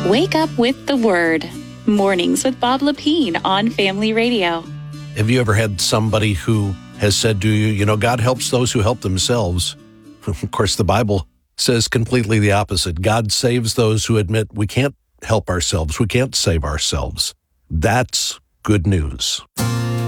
Wake up with the Word. Mornings with Bob Lepine on Family Radio. Have you ever had somebody who has said to you, God helps those who help themselves? Of course, the Bible says completely the opposite. God saves those who admit we can't help ourselves. We can't save ourselves. That's good news.